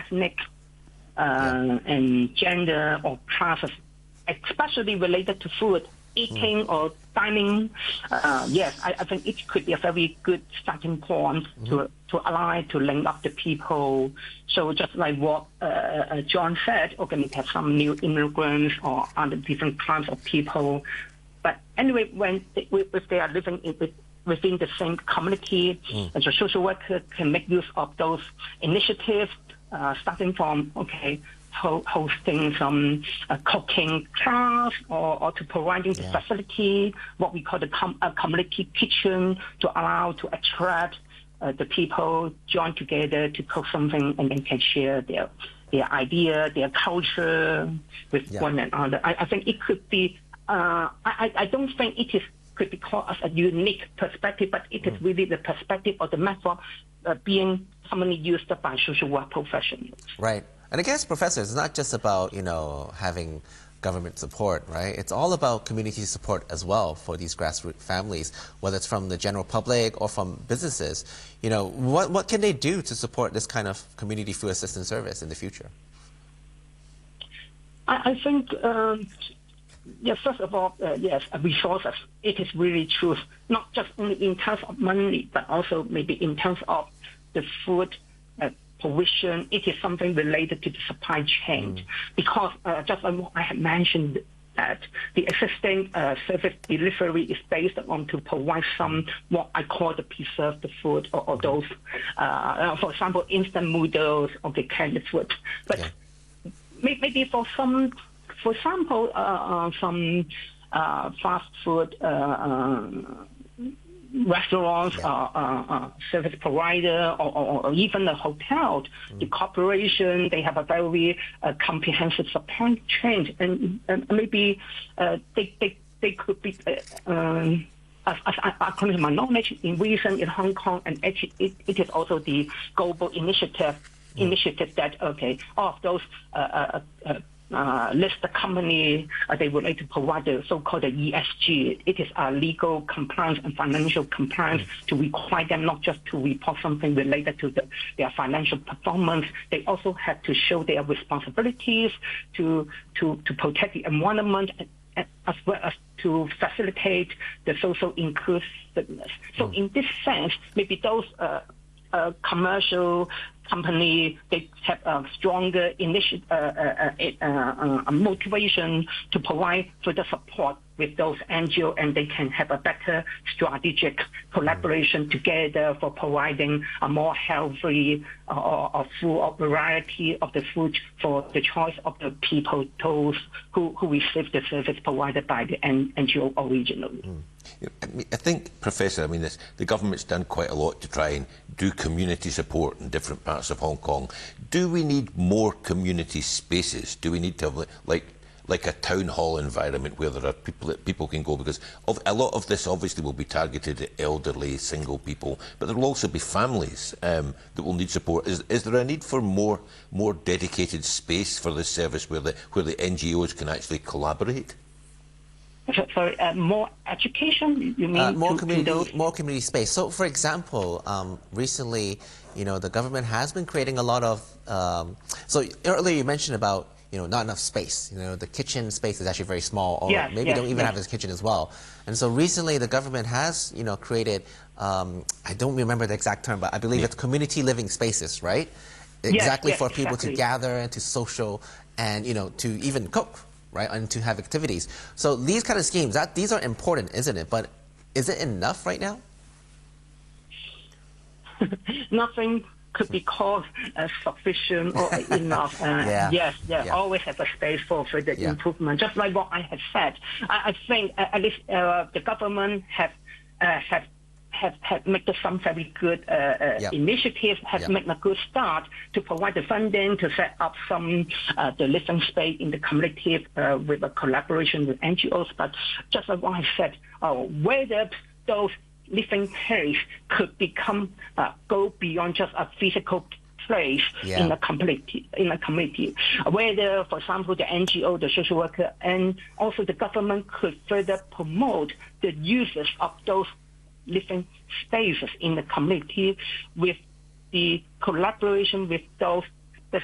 ethnic and gender or classes, especially related to food, eating or dining. Yes, I think it could be a very good starting point to align, to link up the people. So just like what John said, okay, we have some new immigrants or other different kinds of people. But anyway, if they are living within the same community, and the social worker can make use of those initiatives, starting from, hosting some cooking class or to providing the facility, what we call the community kitchen, to allow to attract the people join together to cook something and then can share their idea, their culture with one another. I think it could be, I don't think it could be called as a unique perspective, but it is really the perspective or the method being commonly used by social work professionals. Right. And I guess, Professor, it's not just about, having government support, right? It's all about community support as well for these grassroots families, whether it's from the general public or from businesses. What can they do to support this kind of community food assistance service in the future? I think, first of all, resources. It is really true, not just only in terms of money, but also maybe in terms of the food provision. It is something related to the supply chain, because just like what I had mentioned, that the existing service delivery is based on to provide some what I call the preserved food or those, for example, instant noodles or the canned food. But maybe for example, some fast food restaurants, service provider, or even a hotel, the corporation, they have a very comprehensive supply chain, and maybe they could be, according to my knowledge, in recent in Hong Kong, and actually it is also the global initiative that all of those listed company, they would like to provide the so-called ESG. It is a legal compliance and financial compliance to require them not just to report something related to their financial performance. They also have to show their responsibilities to protect the environment, as well as to facilitate the social inclusiveness. So in this sense, maybe those commercial company, they have a stronger motivation to provide further support with those NGO, and they can have a better strategic collaboration together for providing a more healthy or full variety of the food for the choice of the people, those who receive the service provided by the NGO originally. I think, Professor, the government's done quite a lot to try and do community support in different parts of Hong Kong. Do we need more community spaces? Do we need to have like a town hall environment where there are people can go? Because a lot of this obviously will be targeted at elderly, single people, but there will also be families that will need support. Is there a need for more dedicated space for this service where the NGOs can actually collaborate? Sorry, more education? You mean more community space. So, for example, recently, the government has been creating a lot of. So earlier you mentioned about not enough space. The kitchen space is actually very small, or maybe don't even have a kitchen as well. And so recently, the government has created. I don't remember the exact term, but I believe it's community living spaces, right? Exactly for people to gather and to social and to even cook. Right, and to have activities. So these kind of schemes, these are important, isn't it? But is it enough right now? Nothing could be called sufficient or enough. Always have a space for further improvement. Just like what I have said, I think at least the government have made some very good initiatives, have made a good start to provide the funding to set up some the living space in the community with a collaboration with NGOs. But just like what I said, whether those living place could become go beyond just a physical place in a community, whether, for example, the NGO, the social worker, and also the government could further promote the uses of those living spaces in the community with the collaboration with those